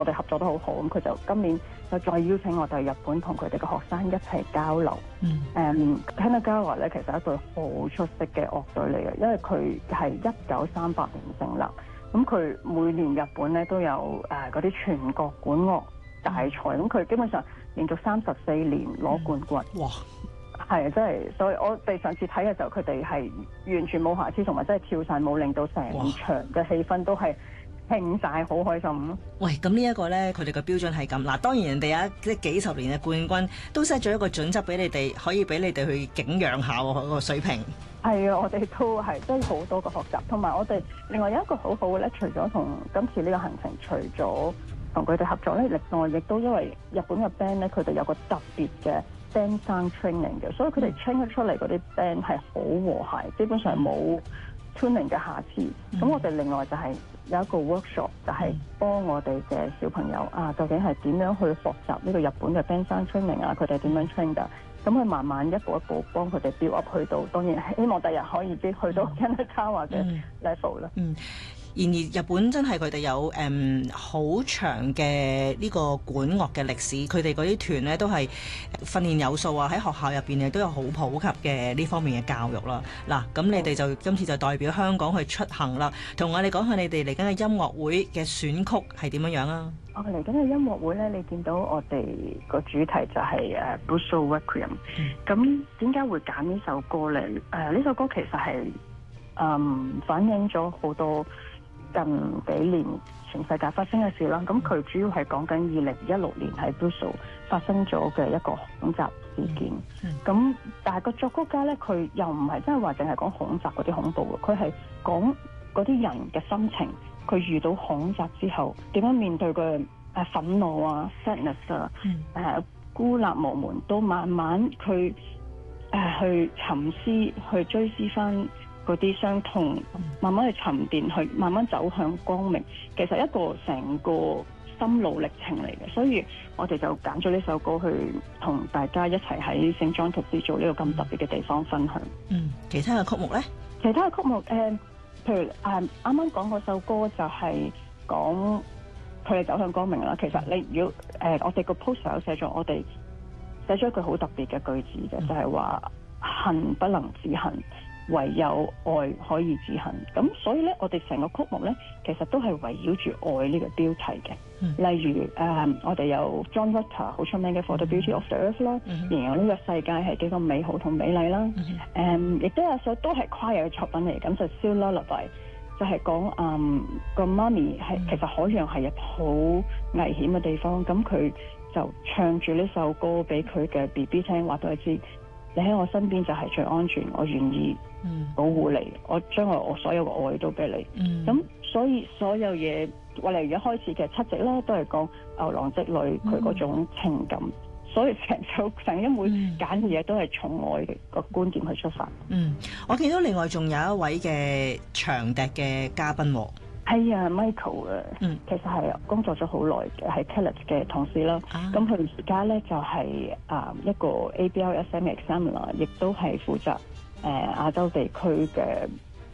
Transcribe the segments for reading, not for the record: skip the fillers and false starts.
我哋合作得好好，咁佢就今年就再邀請我哋去日本同佢哋嘅學生一齊交流。Kanagawa 咧其實係一隊好出色嘅樂隊嚟嘅，因為佢係1938年成立，咁佢每年日本咧都有嗰啲全國管樂大賽，咁佢基本上連續34年攞冠軍。 哇！ 係啊，真係，所以我哋上次睇嘅時候，佢哋係完全冇瑕疵，同埋真係跳晒舞，令到成場嘅氣氛都係興晒，好開心。 喂，咁呢一個咧，佢哋嘅標準係咁嗱。當然人哋啊，即係幾十年嘅冠軍都 set 咗一個準則俾你哋，可以俾你哋去景仰下喎個水平。 係啊，我哋都係真係好多個學習，同埋我哋另外有一個好好嘅咧，除咗同今次呢個行程，除咗同佢哋合作咧，另外亦都因為日本嘅 band 咧，佢哋有個特別嘅band sound training 嘅，所以佢哋 train 出嚟嗰啲 band 係好和諧，基本上冇 tuning 嘅瑕疵。咁我哋另外就係有一個 workshop， 就係幫我哋嘅小朋友究竟係點樣去學習呢個日本嘅 band sound training 啊？佢哋點樣 train 㗎？咁佢慢慢一步一步幫佢哋 build up 去到，當然希望第日可以去到 Kanagawa 嘅 level 啦。 然而日本真係佢哋有好長嘅呢個管樂嘅歷史，佢哋嗰啲團咧都係訓練有素啊，喺學校入邊亦都有好普及嘅呢方面嘅教育啦。嗱，咁你哋就今次就代表香港去出行啦，同我哋講下你哋嚟緊嘅音樂會嘅選曲係點樣啊？ 我嚟緊嘅音樂會咧，你見到我哋個主題就係Busso Requiem。咁點解會揀呢首歌咧？呢首歌其實係反映咗好多近幾年全世界發生嘅事啦，咁佢主要係講緊2016年喺 Busso 發生咗嘅一個恐襲事件。咁但係個作曲家咧，佢又唔係真係話淨係講恐襲嗰啲恐怖嘅，佢係講嗰啲人嘅心情，佢遇到恐襲之後點樣面對佢憤怒啊、sadness 啊、孤立無門，到慢慢佢去沉思、去追思翻嗰啲傷痛，慢慢去沉澱，去慢慢走向光明。其實一個成個心路歷程嚟嘅，所以我哋就揀咗呢首歌去同大家一齊喺聖莊圖斯做呢個咁特別嘅地方分享。 其他嘅曲目咧？ 其他嘅曲目譬如啱啱講嗰首歌就係講佢哋走向光明啦。其實你如果我哋個 poster 有寫咗，我哋寫咗一句好特別嘅句子嘅，就係話恨不能止恨，唯有愛可以止恨。咁所以咧，我哋成個曲目咧，其實都係圍繞住愛呢個標題嘅。例如我哋有 John Rutter 好出名嘅 For the Beauty of the Earth 啦，形容呢個世界係幾咁美好同美麗啦。亦都有首都係 choir 嘅作品嚟，咁就 Seal Lullaby， 就係講個媽咪係其實海洋係一個好危險嘅地方，咁佢就唱住呢首歌俾佢嘅 BB 聽，話俾佢知，你喺我身邊就係最安全，我願意保護你，我將我所有嘅愛都俾你。咁所以所有嘢，例如一開始嘅七夕啦，都係講牛郎織女佢嗰種情感。所以成一每揀嘅嘢都係從愛個觀點去出發。 我見到另外仲有一位嘅長笛嘅嘉賓喎。 係啊 ，Michael 啊，其實係工作咗好耐嘅，係 Kellett 嘅同事啦。咁佢而家咧就係一個 ABRSM examiner， 亦都係負責亞洲地區嘅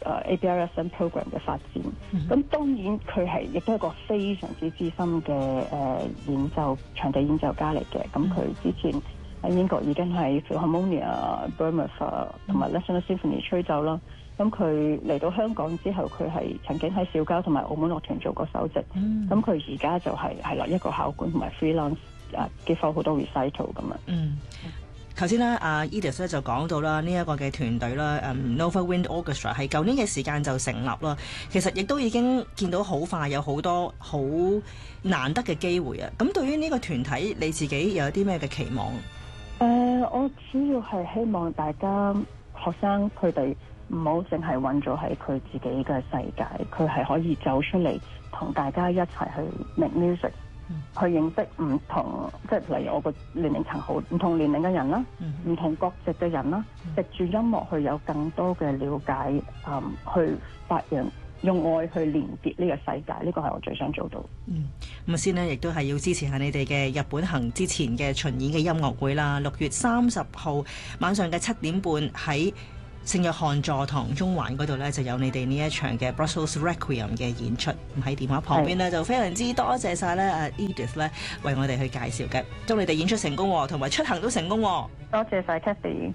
ABRSM program 嘅發展。咁當然佢係亦都係一個非常之資深嘅場地演奏家嚟嘅。咁佢之前喺英國已經係 Philharmonia、Bournemouth 同埋 National Symphony 吹奏啦。咁佢嚟到香港之後，佢係曾經喺小交同埋澳門樂團做過首席。咁佢而家就係啦一個考管同埋 freelance 接受好多 recital 咁樣。 頭先咧，阿 Edith 咧就講到啦，呢一個嘅團隊啦，Nova Wind Orchestra 係舊年嘅時間就成立啦。其實亦都已經見到好快有好多好難得嘅機會啊！咁對於呢個團體，你自己有啲咩嘅期望？ 我主要係希望大家學生佢哋唔好淨係困咗喺佢自己嘅世界，佢係可以走出嚟同大家一齊去 make music，去認識唔同，即係例如我個年齡層好唔同年齡嘅人啦，唔同國籍嘅人啦，藉住音樂去有更多嘅了解，去發揚用愛去連結呢個世界，呢個係我最想做到。 咁先呢，亦都係要支持下你哋嘅日本行之前嘅巡演嘅音樂會啦。6月30號晚上嘅7點半喺聖約翰座堂中環嗰度咧就有你哋呢一場嘅 Brussels Requiem 嘅演出。咁喺電話旁邊咧就非常之多謝晒咧阿 Edith 咧為我哋去介紹嘅，祝你哋演出成功同埋出行都成功。 多謝晒 Kathy。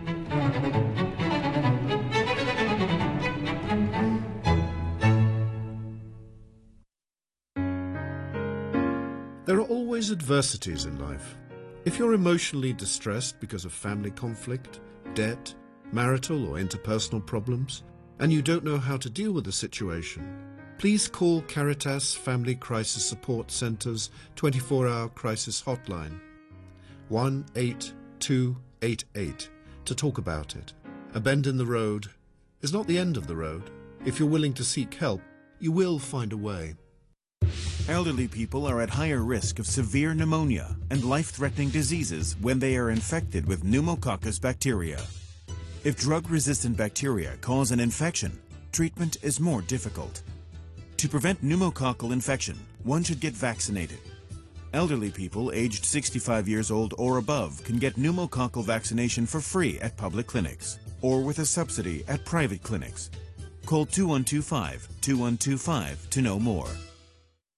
There are always adversities in life. If you're emotionally distressed because of family conflict, debt, marital or interpersonal problems, and you don't know how to deal with the situation, please call Caritas Family Crisis Support Centre's 24-hour crisis hotline, 18288, to talk about it. A bend in the road is not the end of the road. If you're willing to seek help, you will find a way. Elderly people are at higher risk of severe pneumonia and life-threatening diseases when they are infected with pneumococcus bacteria. If drug-resistant bacteria cause an infection, treatment is more difficult. To prevent pneumococcal infection, one should get vaccinated. Elderly people aged 65 years old or above can get pneumococcal vaccination for free at public clinics or with a subsidy at private clinics. Call 2125-2125 to know more.